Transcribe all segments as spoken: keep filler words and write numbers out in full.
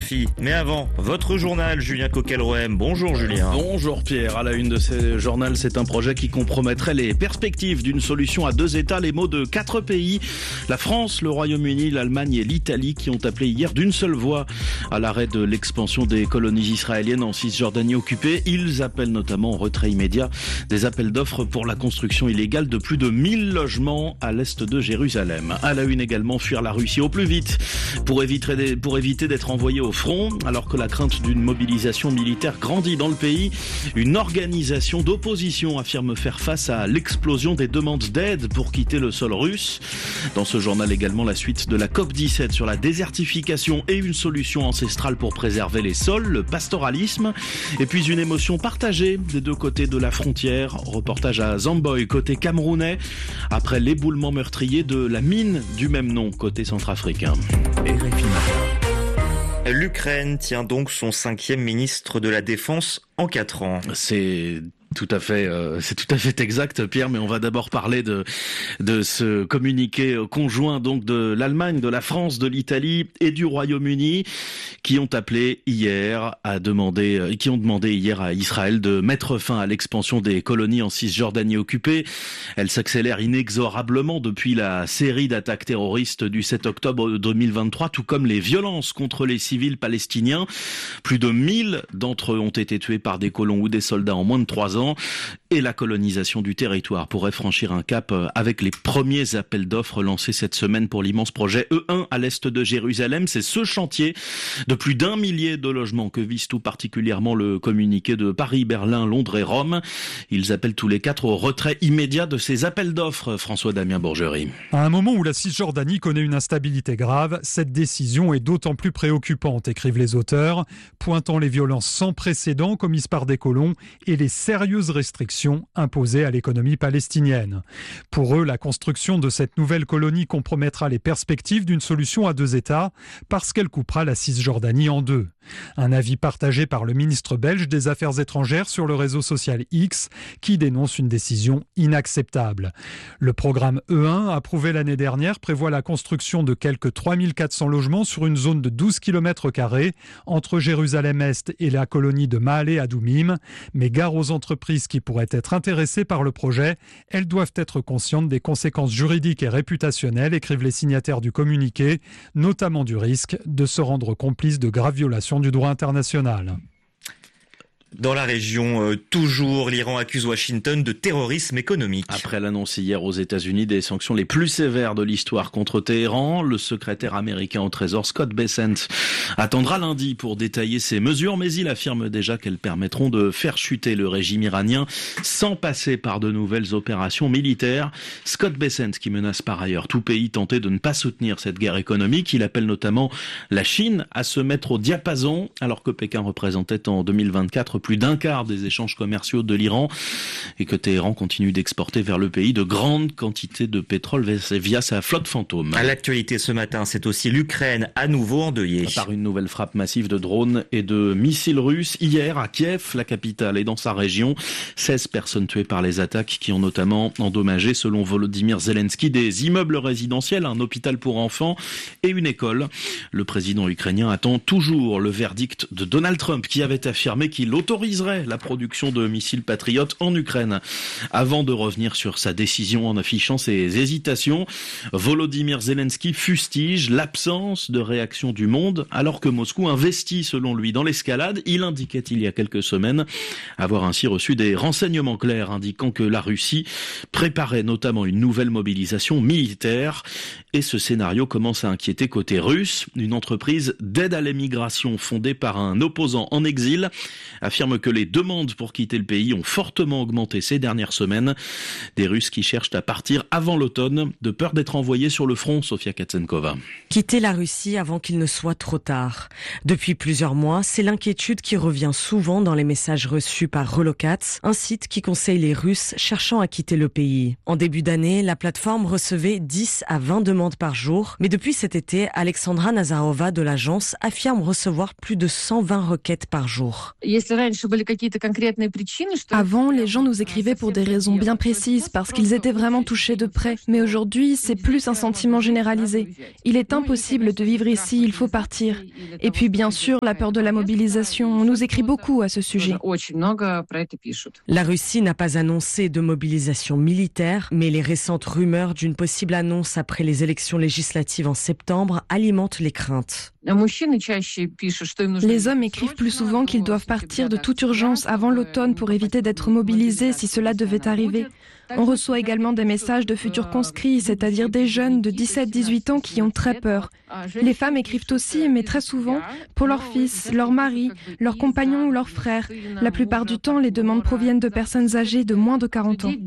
géographie. Mais avant, votre journal, Julien Coquelroem. Bonjour Julien. Bonjour Pierre. À la une de ce journal, c'est un projet qui compromettrait les perspectives d'une solution à deux États. Les mots de quatre pays, la France, le Royaume-Uni, l'Allemagne et l'Italie, qui ont appelé hier d'une seule voix à l'arrêt de l'expansion des colonies israéliennes en Cisjordanie occupée. Ils appellent notamment au retrait immédiat des appels d'offres pour la construction illégale de plus de mille logements à l'est de Jérusalem. À la une également, fuir la Russie au plus vite pour éviter, pour éviter d'être envoyé au front, alors que la crainte d'une mobilisation militaire grandit dans le pays. Une organisation d'opposition affirme faire face à l'explosion des demandes d'aide pour quitter le sol russe. Dans ce journal également, la suite de la COP dix-sept sur la désertification et une solution ancestrale pour préserver les sols, le pastoralisme, et puis une émotion partagée des deux côtés de la frontière. Reportage à Zamboy, côté camerounais, après l'éboulement meurtrier de la mine du même nom, côté centrafricain. R F I Matin. L'Ukraine tient donc son cinquième ministre de la Défense en quatre ans. C'est... Tout à fait, euh, c'est tout à fait exact, Pierre. Mais on va d'abord parler de de ce communiqué conjoint donc de l'Allemagne, de la France, de l'Italie et du Royaume-Uni, qui ont appelé hier à demander, qui ont demandé hier à Israël de mettre fin à l'expansion des colonies en Cisjordanie occupée. Elle s'accélère inexorablement depuis la série d'attaques terroristes du sept octobre deux mille vingt-trois, tout comme les violences contre les civils palestiniens. Plus de mille d'entre eux ont été tués par des colons ou des soldats en moins de trois ans. Et la colonisation du territoire pourrait franchir un cap avec les premiers appels d'offres lancés cette semaine pour l'immense projet E un à l'est de Jérusalem. C'est ce chantier de plus d'un millier de logements que vise tout particulièrement le communiqué de Paris, Berlin, Londres et Rome. Ils appellent tous les quatre au retrait immédiat de ces appels d'offres. François-Damien Bourgerie. À un moment où la Cisjordanie connaît une instabilité grave, cette décision est d'autant plus préoccupante, écrivent les auteurs, pointant les violences sans précédent commises par des colons et les sérieuses restrictions imposées à l'économie palestinienne. Pour eux, la construction de cette nouvelle colonie compromettra les perspectives d'une solution à deux États parce qu'elle coupera la Cisjordanie en deux. Un avis partagé par le ministre belge des Affaires étrangères sur le réseau social X qui dénonce une décision inacceptable. Le programme E un, approuvé l'année dernière, prévoit la construction de quelques trois mille quatre cents logements sur une zone de douze kilomètres carrés entre Jérusalem-Est et la colonie de Maale-Adoumim, mais gare aux entreprises qui pourraient être intéressées par le projet, elles doivent être conscientes des conséquences juridiques et réputationnelles, écrivent les signataires du communiqué, notamment du risque de se rendre complices de graves violations du droit international. Dans la région, euh, toujours, l'Iran accuse Washington de terrorisme économique. Après l'annonce hier aux États-Unis des sanctions les plus sévères de l'histoire contre Téhéran, le secrétaire américain au Trésor Scott Bessent attendra lundi pour détailler ces mesures, mais il affirme déjà qu'elles permettront de faire chuter le régime iranien sans passer par de nouvelles opérations militaires. Scott Bessent qui menace par ailleurs tout pays tenté de ne pas soutenir cette guerre économique. Il appelle notamment la Chine à se mettre au diapason, alors que Pékin représentait en deux mille vingt-quatre plus d'un quart des échanges commerciaux de l'Iran et que Téhéran continue d'exporter vers le pays de grandes quantités de pétrole via sa flotte fantôme. À l'actualité ce matin, c'est aussi l'Ukraine à nouveau endeuillée. Par une nouvelle frappe massive de drones et de missiles russes hier à Kiev, la capitale et dans sa région. seize personnes tuées par les attaques qui ont notamment endommagé, selon Volodymyr Zelensky, des immeubles résidentiels, un hôpital pour enfants et une école. Le président ukrainien attend toujours le verdict de Donald Trump qui avait affirmé qu'il autoriserait la production de missiles patriotes en Ukraine. Avant de revenir sur sa décision en affichant ses hésitations, Volodymyr Zelensky fustige l'absence de réaction du monde alors que Moscou investit selon lui dans l'escalade. Il indiquait il y a quelques semaines avoir ainsi reçu des renseignements clairs indiquant que la Russie préparait notamment une nouvelle mobilisation militaire. Et ce scénario commence à inquiéter côté russe. Une entreprise d'aide à l'émigration fondée par un opposant en exil affirme que les demandes pour quitter le pays ont fortement augmenté ces dernières semaines. Des Russes qui cherchent à partir avant l'automne, de peur d'être envoyés sur le front, Sofia Katsenkova. Quitter la Russie avant qu'il ne soit trop tard. Depuis plusieurs mois, c'est l'inquiétude qui revient souvent dans les messages reçus par Relocat, un site qui conseille les Russes cherchant à quitter le pays. En début d'année, la plateforme recevait dix à vingt demandes par jour, mais depuis cet été, Alexandra Nazarova de l'agence affirme recevoir plus de cent vingt requêtes par jour. Avant, les gens nous écrivaient pour des raisons bien précises, parce qu'ils étaient vraiment touchés de près. Mais aujourd'hui, c'est plus un sentiment généralisé. Il est impossible de vivre ici, il faut partir. Et puis, bien sûr, la peur de la mobilisation. On nous écrit beaucoup à ce sujet. La Russie n'a pas annoncé de mobilisation militaire, mais les récentes rumeurs d'une possible annonce après les élections législatives en septembre alimentent les craintes. Les hommes écrivent plus souvent qu'ils doivent partir de toute urgence avant l'automne pour éviter d'être mobilisés si cela devait arriver. On reçoit également des messages de futurs conscrits, c'est-à-dire des jeunes de dix-sept à dix-huit ans qui ont très peur. Les femmes écrivent aussi, mais très souvent, pour leurs fils, leurs maris, leurs compagnons ou leurs frères. La plupart du temps, les demandes proviennent de personnes âgées de moins de quarante ans.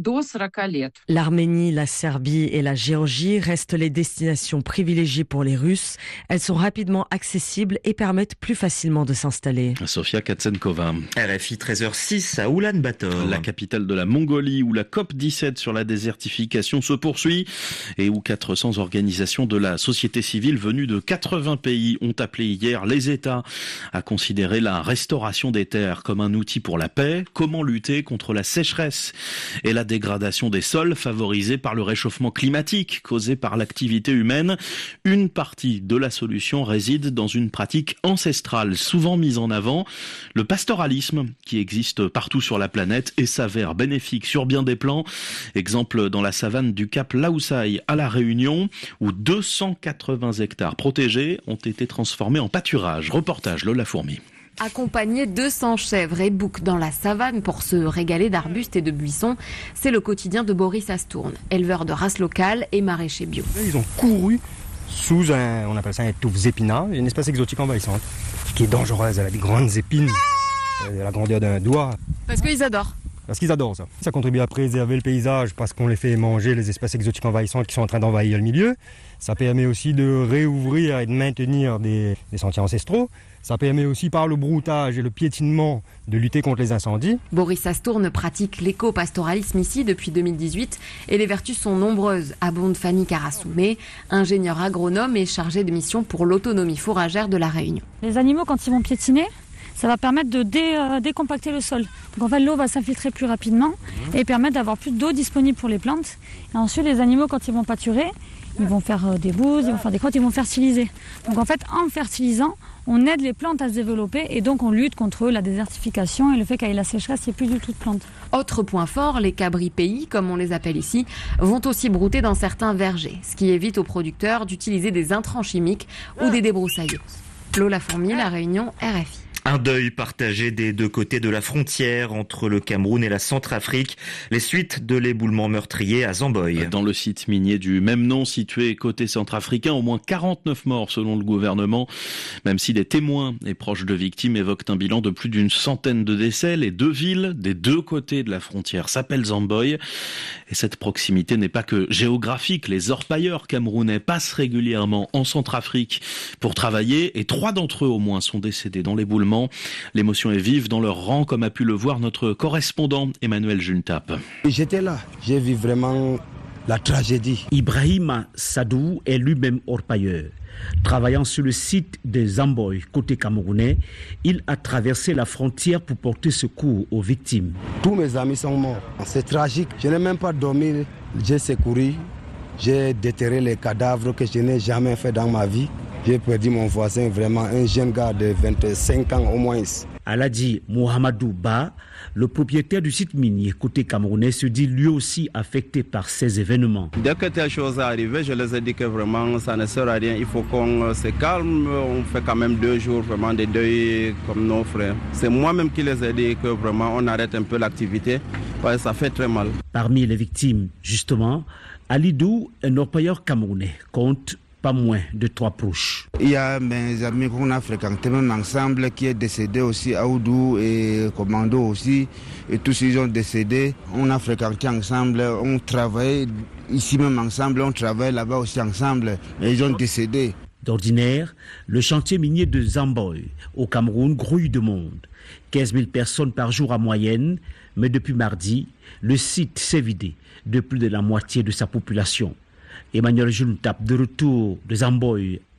L'Arménie, la Serbie et la Géorgie restent les destinations privilégiées pour les Russes. Elles sont rapidement accessibles et permettent plus facilement de s'installer. Sofia Katsenkova. R F I treize heures six à Oulan-Bator. La capitale de la Mongolie, où la COP dix-sept sur la désertification se poursuit et où quatre cents organisations de la société civile venues de quatre-vingts pays ont appelé hier les États à considérer la restauration des terres comme un outil pour la paix. Comment lutter contre la sécheresse et la dégradation des sols favorisée par le réchauffement climatique causé par l'activité humaine? Une partie de la solution réside dans une pratique ancestrale souvent mise en avant, le pastoralisme qui existe partout sur la planète et s'avère bénéfique sur bien des plans. Exemple dans la savane du Cap Laoussaï à La Réunion, où deux cent quatre-vingts hectares protégés ont été transformés en pâturage. Reportage Lola Fourmi. Accompagner deux cents chèvres et boucs dans la savane pour se régaler d'arbustes et de buissons, c'est le quotidien de Boris Astourne, éleveur de race locale et maraîcher bio. Ils ont couru sous un, on appelle ça un touffe épinard, une espèce exotique envahissante, qui est dangereuse, elle a des grandes épines, de la grandeur d'un doigt. Parce qu'ils adorent. Parce qu'ils adorent ça. Ça contribue à préserver le paysage parce qu'on les fait manger les espèces exotiques envahissantes qui sont en train d'envahir le milieu. Ça permet aussi de réouvrir et de maintenir des, des sentiers ancestraux. Ça permet aussi par le broutage et le piétinement de lutter contre les incendies. Boris Astourne pratique l'éco-pastoralisme ici depuis deux mille dix-huit et les vertus sont nombreuses, abonde Fanny Karassoumé, ingénieure agronome et chargée de mission pour l'autonomie fourragère de la Réunion. Les animaux, quand ils vont piétiner, ça va permettre de dé, euh, décompacter le sol. Donc en fait, l'eau va s'infiltrer plus rapidement et permettre d'avoir plus d'eau disponible pour les plantes. Et ensuite, les animaux, quand ils vont pâturer, ils vont faire euh, des bouses, ils vont faire des crottes, ils vont fertiliser. Donc en fait, en fertilisant, on aide les plantes à se développer et donc on lutte contre la désertification et le fait qu'avec la sécheresse, il n'y ait plus du tout de plantes. Autre point fort, les cabris pays, comme on les appelle ici, vont aussi brouter dans certains vergers, ce qui évite aux producteurs d'utiliser des intrants chimiques ou des débroussailleuses. Lola Fourmi, La Réunion, R F I. Un deuil partagé des deux côtés de la frontière entre le Cameroun et la Centrafrique, les suites de l'éboulement meurtrier à Zamboy. Dans le site minier du même nom situé côté centrafricain, au moins quarante-neuf morts selon le gouvernement. Même si des témoins et proches de victimes évoquent un bilan de plus d'une centaine de décès, les deux villes des deux côtés de la frontière s'appellent Zamboy. Et cette proximité n'est pas que géographique. Les orpailleurs camerounais passent régulièrement en Centrafrique pour travailler et trois d'entre eux au moins sont décédés dans l'éboulement. L'émotion est vive dans leur rang, comme a pu le voir notre correspondant Emmanuel Juntap. J'étais là, j'ai vu vraiment la tragédie. Ibrahima Sadou est lui-même orpailleur. Travaillant sur le site de Zamboy, côté camerounais, il a traversé la frontière pour porter secours aux victimes. Tous mes amis sont morts. C'est tragique. Je n'ai même pas dormi. J'ai secouru. J'ai déterré les cadavres que je n'ai jamais fait dans ma vie. J'ai perdu mon voisin, vraiment un jeune gars de vingt-cinq ans au moins. Aladi Mohamedou Ba, le propriétaire du site minier côté camerounais, se dit lui aussi affecté par ces événements. Dès que telle chose est arrivée, je les ai dit que vraiment ça ne sert à rien. Il faut qu'on se calme. On fait quand même deux jours vraiment de deuil comme nos frères. C'est moi-même qui les ai dit que vraiment on arrête un peu l'activité parce que ça fait très mal. Parmi les victimes, justement, Alidou, un orpailleur camerounais, compte pas moins de trois proches. Il y a mes amis qu'on a fréquentés même ensemble qui est décédé aussi, Aoudou et Commando aussi, et tous ils ont décédé. On a fréquenté ensemble, on travaille ici même ensemble, on travaille là-bas aussi ensemble, et ils ont décédé. D'ordinaire, le chantier minier de Zamboy au Cameroun grouille de monde. quinze mille personnes par jour en moyenne, mais depuis mardi, le site s'est vidé de plus de la moitié de sa population. Emmanuel Juntap, de retour de Zamboy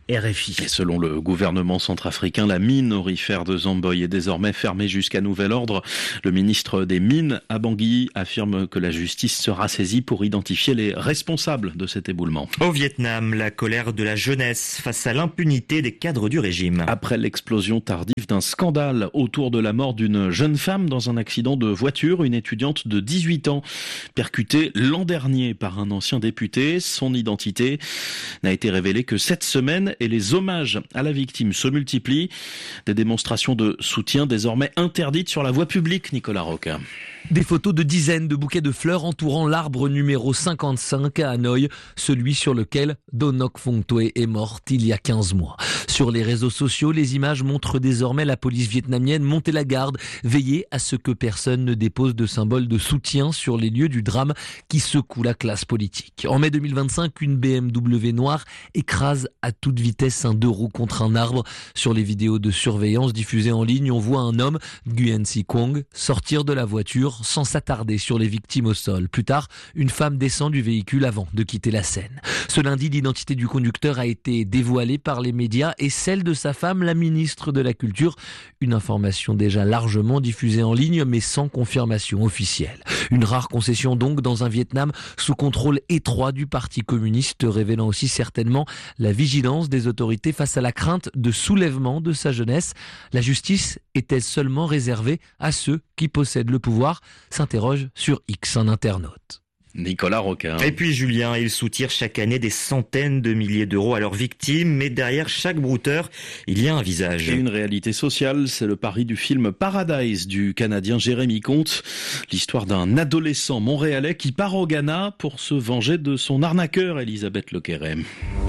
R F I. Et selon le gouvernement centrafricain, la mine aurifère de Zamboy est désormais fermée jusqu'à nouvel ordre. Le ministre des Mines à Bangui affirme que la justice sera saisie pour identifier les responsables de cet éboulement. Au Vietnam, la colère de la jeunesse face à l'impunité des cadres du régime. Après l'explosion tardive d'un scandale autour de la mort d'une jeune femme dans un accident de voiture, une étudiante de dix-huit ans percutée l'an dernier par un ancien député. Son identité n'a été révélée que cette semaine et les hommages à la victime se multiplient. Des démonstrations de soutien désormais interdites sur la voie publique, Nicolas Roca. Des photos de dizaines de bouquets de fleurs entourant l'arbre numéro cinquante-cinq à Hanoï, celui sur lequel Donok Phongtoe est morte il y a quinze mois. Sur les réseaux sociaux, les images montrent désormais la police vietnamienne monter la garde, veiller à ce que personne ne dépose de symboles de soutien sur les lieux du drame qui secoue la classe politique. En mai deux mille vingt-cinq, une B M W noire écrase à toute vitesse un deux roues contre un arbre. Sur les vidéos de surveillance diffusées en ligne, on voit un homme, Nguyen Si Kong, sortir de la voiture sans s'attarder sur les victimes au sol. Plus tard, une femme descend du véhicule avant de quitter la scène. Ce lundi, l'identité du conducteur a été dévoilée par les médias et celle de sa femme, la ministre de la Culture. Une information déjà largement diffusée en ligne, mais sans confirmation officielle. Une rare concession donc dans un Vietnam sous contrôle étroit du Parti communiste, révélant aussi certainement la vigilance des autorités face à la crainte de soulèvement de sa jeunesse. La justice est-elle seulement réservée à ceux qui possèdent le pouvoir ? S'interroge sur X un internaute. Nicolas Roca. Et puis Julien, ils soutirent chaque année des centaines de milliers d'euros à leurs victimes, mais derrière chaque brouteur, il y a un visage. Et une réalité sociale, c'est le pari du film Paradise du Canadien Jérémy Comte. L'histoire d'un adolescent montréalais qui part au Ghana pour se venger de son arnaqueur, Elisabeth Lequerem.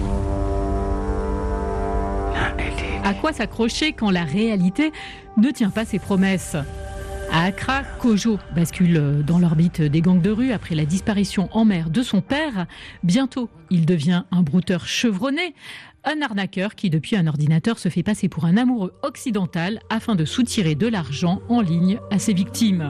À quoi s'accrocher quand la réalité ne tient pas ses promesses ? À Accra, Kojo bascule dans l'orbite des gangs de rue après la disparition en mer de son père. Bientôt, il devient un brouteur chevronné, un arnaqueur qui, depuis un ordinateur, se fait passer pour un amoureux occidental afin de soutirer de l'argent en ligne à ses victimes.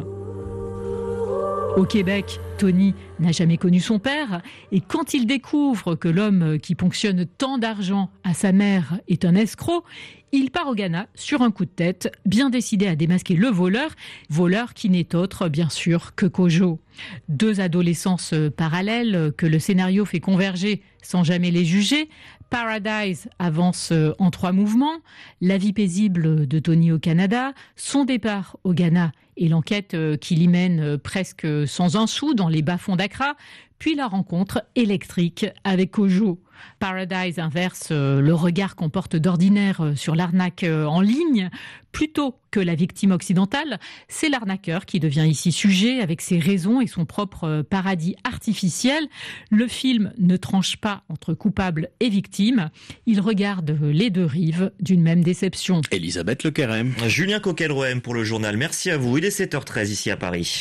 Au Québec, Tony n'a jamais connu son père et quand il découvre que l'homme qui ponctionne tant d'argent à sa mère est un escroc, il part au Ghana sur un coup de tête, bien décidé à démasquer le voleur, voleur qui n'est autre, bien sûr, que Kojo. Deux adolescences parallèles que le scénario fait converger sans jamais les juger. Paradise avance en trois mouvements, la vie paisible de Tony au Canada, son départ au Ghana et l'enquête qui l'y mène presque sans un sou dans les bas-fonds d'Accra, puis la rencontre électrique avec Kojo. Paradise inverse le regard qu'on porte d'ordinaire sur l'arnaque en ligne. Plutôt que la victime occidentale, c'est l'arnaqueur qui devient ici sujet avec ses raisons et son propre paradis artificiel. Le film ne tranche pas entre coupable et victime. Il regarde les deux rives d'une même déception. Elisabeth Lequerem. Julien Coquelroem pour le journal. Merci à vous. Il est sept heures treize ici à Paris.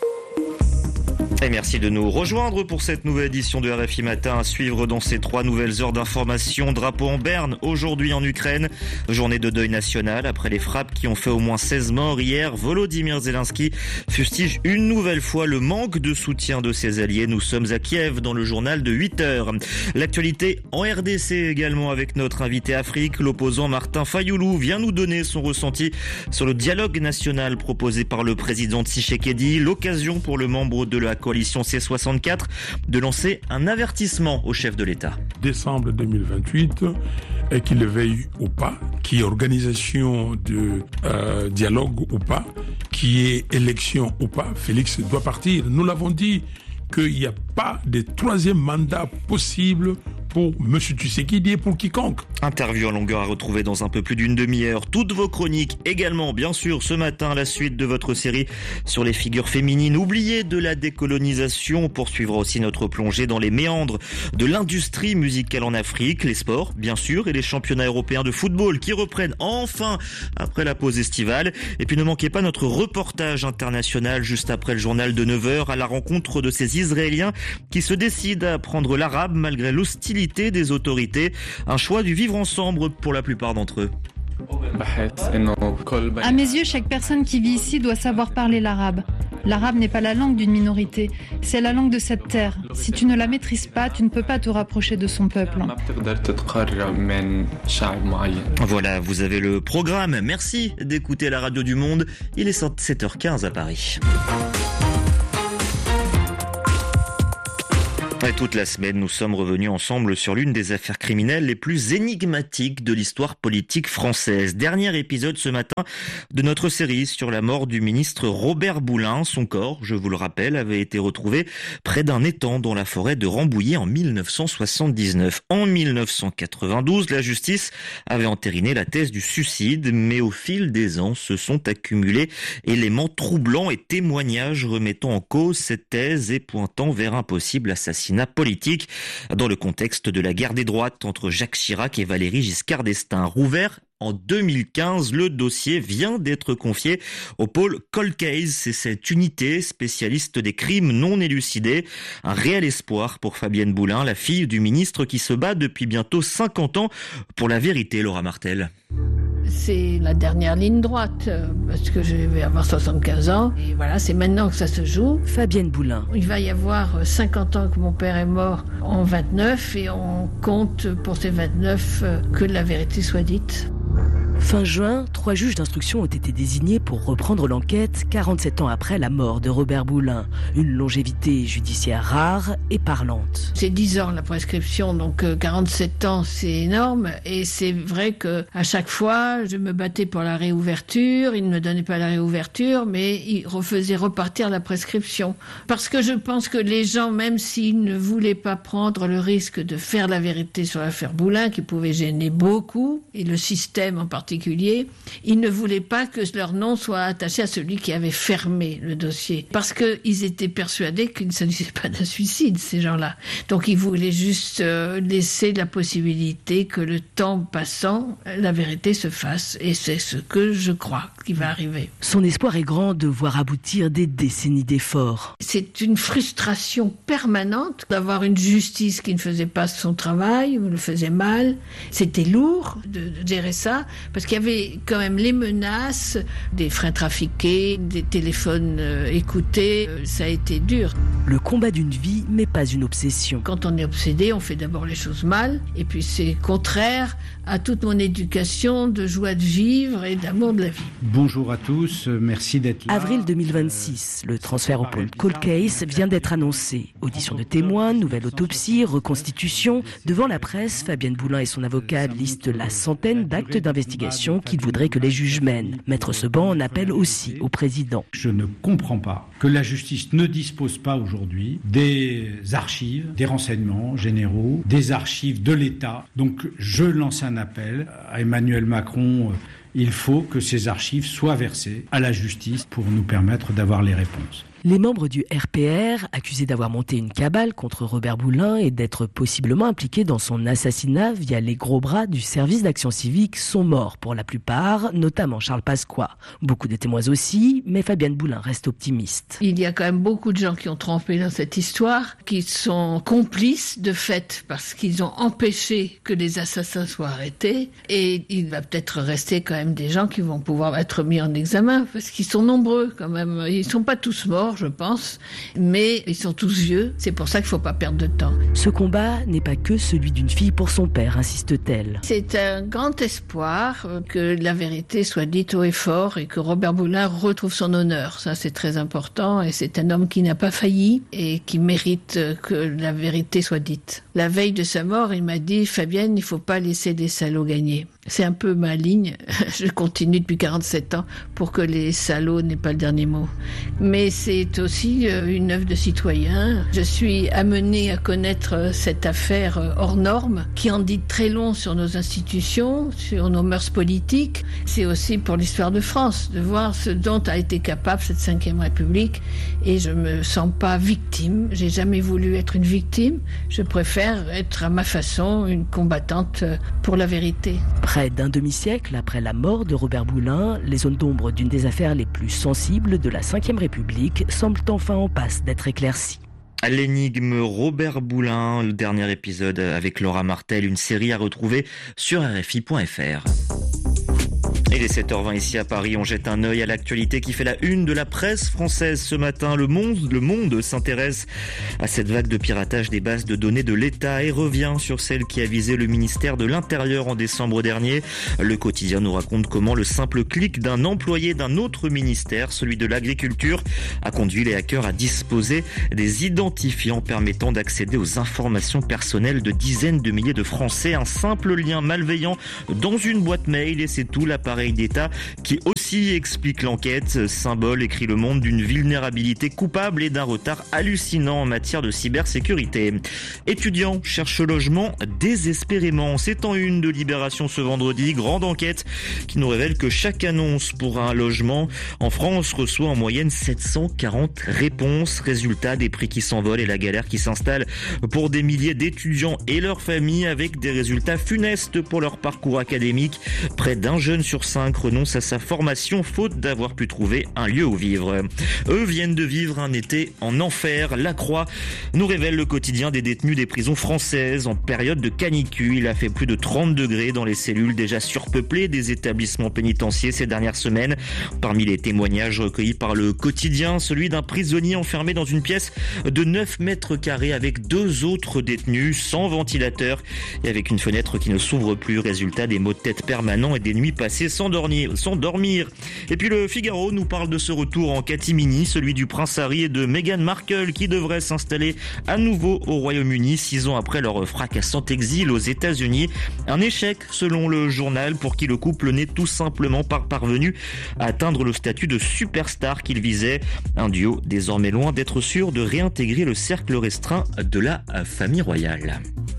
Et merci de nous rejoindre pour cette nouvelle édition de R F I Matin. À suivre dans ces trois nouvelles heures d'information. Drapeau en berne aujourd'hui en Ukraine. Journée de deuil national après les frappes qui ont fait au moins seize morts hier. Volodymyr Zelensky fustige une nouvelle fois le manque de soutien de ses alliés. Nous sommes à Kiev dans le journal de huit heures. L'actualité en R D C également avec notre invité Afrique. L'opposant Martin Fayoulou vient nous donner son ressenti sur le dialogue national proposé par le président Tshisekedi. L'occasion pour le membre de la coalition C soixante-quatre de lancer un avertissement au chef de l'État. Décembre deux mille vingt-huit, et qu'il le veuille ou pas, qui est organisation de euh, dialogue ou pas, qui est élection ou pas, Félix doit partir. Nous l'avons dit qu'il n'y a pas de troisième mandat possible pour M. Tshisekedi et pour quiconque. Interview en longueur à retrouver dans un peu plus d'une demi-heure. Toutes vos chroniques également, bien sûr, ce matin, la suite de votre série sur les figures féminines oubliées de la décolonisation. On poursuivra aussi notre plongée dans les méandres de l'industrie musicale en Afrique, les sports, bien sûr, et les championnats européens de football qui reprennent enfin après la pause estivale. Et puis ne manquez pas notre reportage international juste après le journal de neuf heures à la rencontre de ces Israéliens qui se décident à apprendre l'arabe malgré l'hostilité des autorités, un choix du vivre ensemble pour la plupart d'entre eux. À mes yeux, chaque personne qui vit ici doit savoir parler l'arabe. L'arabe n'est pas la langue d'une minorité, c'est la langue de cette terre. Si tu ne la maîtrises pas, tu ne peux pas te rapprocher de son peuple. Voilà, vous avez le programme. Merci d'écouter la radio du Monde. Il est sept heures quinze à Paris. Et toute la semaine, nous sommes revenus ensemble sur l'une des affaires criminelles les plus énigmatiques de l'histoire politique française. Dernier épisode ce matin de notre série sur la mort du ministre Robert Boulin. Son corps, je vous le rappelle, avait été retrouvé près d'un étang dans la forêt de Rambouillet en mille neuf cent soixante-dix-neuf. En mille neuf cent quatre-vingt-douze, la justice avait entériné la thèse du suicide, mais au fil des ans se sont accumulés éléments troublants et témoignages remettant en cause cette thèse et pointant vers un possible assassinat politique dans le contexte de la guerre des droites entre Jacques Chirac et Valéry Giscard d'Estaing. Rouvert en deux mille quinze, le dossier vient d'être confié au pôle Cold Case. C'est cette unité spécialiste des crimes non élucidés. Un réel espoir pour Fabienne Boulin, la fille du ministre qui se bat depuis bientôt cinquante ans pour la vérité, Laura Martel. C'est la dernière ligne droite, parce que je vais avoir soixante-quinze ans, et voilà, c'est maintenant que ça se joue. Fabienne Boulin. Il va y avoir cinquante ans que mon père est mort en vingt-neuf, et on compte pour ces vingt-neuf que la vérité soit dite. Fin juin, trois juges d'instruction ont été désignés pour reprendre l'enquête quarante-sept ans après la mort de Robert Boulin. Une longévité judiciaire rare et parlante. C'est dix ans la prescription, donc quarante-sept ans c'est énorme. Et c'est vrai que à chaque fois, je me battais pour la réouverture. Ils ne me donnaient pas la réouverture, mais ils refaisaient repartir la prescription. Parce que je pense que les gens, même s'ils ne voulaient pas prendre le risque de faire la vérité sur l'affaire Boulin, qui pouvait gêner beaucoup, et le système en particulier, ils ne voulaient pas que leur nom soit attaché à celui qui avait fermé le dossier. Parce qu'ils étaient persuadés qu'il ne s'agissait pas d'un suicide, ces gens-là. Donc ils voulaient juste euh, laisser la possibilité que le temps passant, la vérité se fasse. Et c'est ce que je crois qui va arriver. Son espoir est grand de voir aboutir des décennies d'efforts. C'est une frustration permanente d'avoir une justice qui ne faisait pas son travail, ou le faisait mal. C'était lourd de, de gérer ça, parce qu'il y avait quand même les menaces, des freins trafiqués, des téléphones euh, écoutés. Euh, ça a été dur. Le combat d'une vie, mais pas une obsession. Quand on est obsédé, on fait d'abord les choses mal, et puis c'est contraire à toute mon éducation de joie de vivre et d'amour de la vie. Bonjour à tous, merci d'être là. Avril deux mille vingt-six, le transfert au pôle Cold Case vient d'être annoncé. Audition de témoins, nouvelle autopsie, reconstitution. Devant la presse, Fabienne Boulin et son avocat listent la centaine d'actes d'investigation qu'ils voudraient que les juges mènent. Maître Seban en appelle aussi au président. Je ne comprends pas que la justice ne dispose pas aujourd'hui des archives, des renseignements généraux, des archives de l'État. Donc je lance un appel à Emmanuel Macron. Il faut que ces archives soient versées à la justice pour nous permettre d'avoir les réponses. Les membres du R P R, accusés d'avoir monté une cabale contre Robert Boulin et d'être possiblement impliqués dans son assassinat via les gros bras du service d'action civique, sont morts pour la plupart, notamment Charles Pasqua. Beaucoup de témoins aussi, mais Fabienne Boulin reste optimiste. Il y a quand même beaucoup de gens qui ont trempé dans cette histoire, qui sont complices de fait parce qu'ils ont empêché que les assassins soient arrêtés. Et il va peut-être rester quand même des gens qui vont pouvoir être mis en examen, parce qu'ils sont nombreux quand même. Ils ne sont pas tous morts, je pense, mais ils sont tous vieux. C'est pour ça qu'il ne faut pas perdre de temps. Ce combat n'est pas que celui d'une fille pour son père, insiste-t-elle. C'est un grand espoir que la vérité soit dite haut et fort et que Robert Boulin retrouve son honneur. Ça, c'est très important et c'est un homme qui n'a pas failli et qui mérite que la vérité soit dite. La veille de sa mort, il m'a dit « Fabienne, il ne faut pas laisser des salauds gagner ». C'est un peu ma ligne. Je continue depuis quarante-sept ans pour que les salauds n'aient pas le dernier mot. Mais c'est aussi une œuvre de citoyen. Je suis amenée à connaître cette affaire hors norme qui en dit très long sur nos institutions, sur nos mœurs politiques. C'est aussi pour l'histoire de France, de voir ce dont a été capable cette cinquième République. Et je me sens pas victime. J'ai jamais voulu être une victime. Je préfère être à ma façon une combattante pour la vérité. Près d'un demi-siècle après la mort de Robert Boulin, les zones d'ombre d'une des affaires les plus sensibles de la cinquième République semblent enfin en passe d'être éclaircies. L'énigme Robert Boulin, le dernier épisode avec Laura Martel, une série à retrouver sur R F I point F R. Et les sept heures vingt ici à Paris, on jette un œil à l'actualité qui fait la une de la presse française ce matin. Le Monde, le Monde s'intéresse à cette vague de piratage des bases de données de l'État et revient sur celle qui a visé le ministère de l'Intérieur en décembre dernier. Le quotidien nous raconte comment le simple clic d'un employé d'un autre ministère, celui de l'Agriculture, a conduit les hackers à disposer des identifiants permettant d'accéder aux informations personnelles de dizaines de milliers de Français. Un simple lien malveillant dans une boîte mail et c'est tout l'appareil d'État qui aussi explique l'enquête. Symbole, écrit Le Monde, d'une vulnérabilité coupable et d'un retard hallucinant en matière de cybersécurité. Étudiants cherchent logement désespérément. C'est en une de Libération ce vendredi. Grande enquête qui nous révèle que chaque annonce pour un logement en France reçoit en moyenne sept cent quarante réponses. Résultat, des prix qui s'envolent et la galère qui s'installe pour des milliers d'étudiants et leurs familles, avec des résultats funestes pour leur parcours académique. Près d'un jeune sur cinq renonce à sa formation faute d'avoir pu trouver un lieu où vivre. Eux viennent de vivre un été en enfer. La Croix nous révèle le quotidien des détenus des prisons françaises en période de canicule. Il a fait plus de trente degrés dans les cellules déjà surpeuplées des établissements pénitentiaires ces dernières semaines. Parmi les témoignages recueillis par le quotidien, celui d'un prisonnier enfermé dans une pièce de neuf mètres carrés avec deux autres détenus sans ventilateur et avec une fenêtre qui ne s'ouvre plus. Résultat, des maux de tête permanents et des nuits passées sans dormir, sans dormir. Et puis le Figaro nous parle de ce retour en catimini, celui du prince Harry et de Meghan Markle qui devraient s'installer à nouveau au Royaume-Uni six ans après leur fracassant exil aux États-Unis. Un échec selon le journal pour qui le couple n'est tout simplement pas parvenu à atteindre le statut de superstar qu'il visait. Un duo désormais loin d'être sûr de réintégrer le cercle restreint de la famille royale.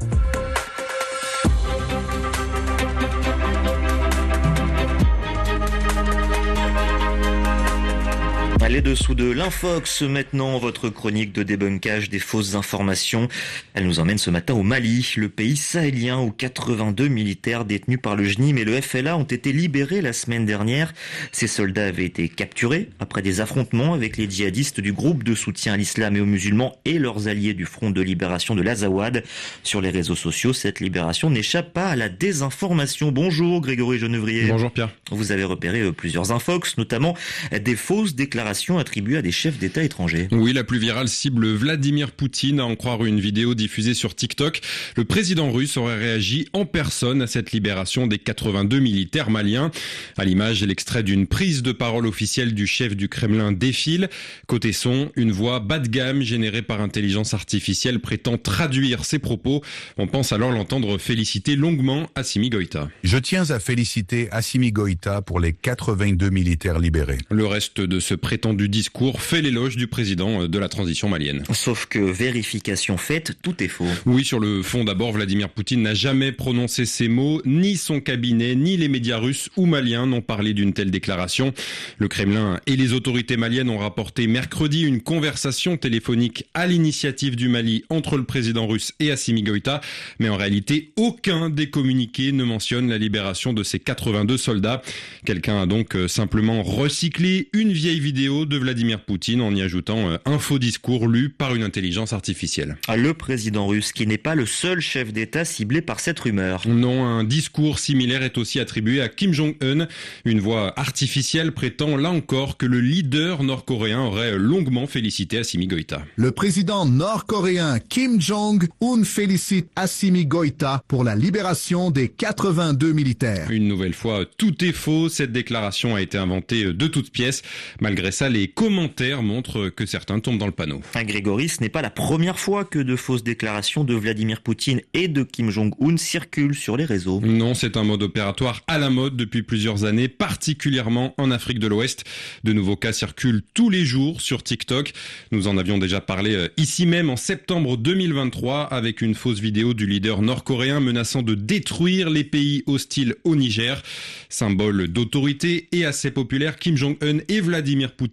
Les dessous de l'Infox, maintenant votre chronique de débunkage des fausses informations. Elle nous emmène ce matin au Mali, le pays sahélien où quatre-vingt-deux militaires détenus par le J N I M et le F L A ont été libérés la semaine dernière. Ces soldats avaient été capturés après des affrontements avec les djihadistes du groupe de soutien à l'islam et aux musulmans et leurs alliés du Front de libération de l'Azawad. Sur les réseaux sociaux, cette libération n'échappe pas à la désinformation. Bonjour Grégory Genevrier. Bonjour Pierre. Vous avez repéré plusieurs infox, notamment des fausses déclarations attribuées à des chefs d'État étrangers. Oui, la plus virale cible Vladimir Poutine, à en croire une vidéo diffusée sur TikTok. Le président russe aurait réagi en personne à cette libération des quatre-vingt-deux militaires maliens. À l'image, l'extrait d'une prise de parole officielle du chef du Kremlin défile. Côté son, une voix bas de gamme générée par intelligence artificielle prétend traduire ses propos. On pense alors l'entendre féliciter longuement Assimi Goïta. Je tiens à féliciter Assimi Goïta pour les quatre-vingt-deux militaires libérés. Le reste de ce prétendu du discours fait l'éloge du président de la transition malienne. Sauf que vérification faite, tout est faux. Oui, sur le fond d'abord, Vladimir Poutine n'a jamais prononcé ces mots, ni son cabinet, ni les médias russes ou maliens n'ont parlé d'une telle déclaration. Le Kremlin et les autorités maliennes ont rapporté mercredi une conversation téléphonique à l'initiative du Mali entre le président russe et Assimi Goïta, mais en réalité, aucun des communiqués ne mentionne la libération de ces quatre-vingt-deux soldats. Quelqu'un a donc simplement recyclé une vieille vidéo de Vladimir Poutine en y ajoutant un faux discours lu par une intelligence artificielle. Le président russe qui n'est pas le seul chef d'État ciblé par cette rumeur. Non, un discours similaire est aussi attribué à Kim Jong-un. Une voix artificielle prétend là encore que le leader nord-coréen aurait longuement félicité Assimi Goïta. Le président nord-coréen Kim Jong-un félicite Assimi Goïta pour la libération des quatre-vingt-deux militaires. Une nouvelle fois, tout est faux. Cette déclaration a été inventée de toutes pièces. Malgré ça, les commentaires montrent que certains tombent dans le panneau. Grégory, ce n'est pas la première fois que de fausses déclarations de Vladimir Poutine et de Kim Jong-un circulent sur les réseaux. Non, c'est un mode opératoire à la mode depuis plusieurs années, particulièrement en Afrique de l'Ouest. De nouveaux cas circulent tous les jours sur TikTok. Nous en avions déjà parlé ici même en septembre deux mille vingt-trois avec une fausse vidéo du leader nord-coréen menaçant de détruire les pays hostiles au Niger. Symbole d'autorité et assez populaire, Kim Jong-un et Vladimir Poutine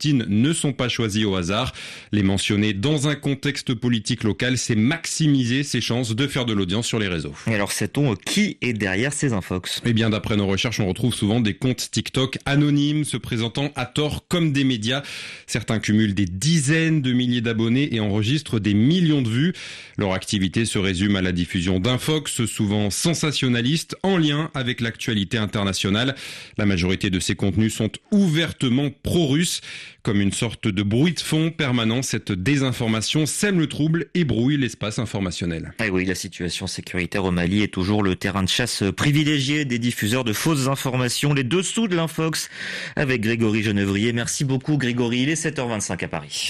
Poutine ne sont pas choisis au hasard. Les mentionner dans un contexte politique local, c'est maximiser ses chances de faire de l'audience sur les réseaux. Et alors sait-on qui est derrière ces infox ? Eh bien, d'après nos recherches, on retrouve souvent des comptes TikTok anonymes se présentant à tort comme des médias. Certains cumulent des dizaines de milliers d'abonnés et enregistrent des millions de vues. Leur activité se résume à la diffusion d'infox, souvent sensationnalistes, en lien avec l'actualité internationale. La majorité de ces contenus sont ouvertement pro-russes. Comme une sorte de bruit de fond permanent, cette désinformation sème le trouble et brouille l'espace informationnel. Ah oui, la situation sécuritaire au Mali est toujours le terrain de chasse privilégié des diffuseurs de fausses informations. Les dessous de l'infox avec Grégory Genevrier. Merci beaucoup Grégory, il est sept heures vingt-cinq à Paris.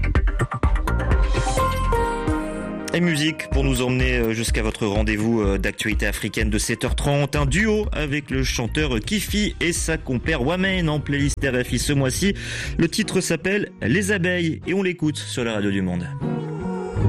Et musique pour nous emmener jusqu'à votre rendez-vous d'actualité africaine de sept heures trente. Un duo avec le chanteur Kifi et sa compère Wamen en playlist R F I ce mois-ci. Le titre s'appelle Les Abeilles et on l'écoute sur la radio du Monde.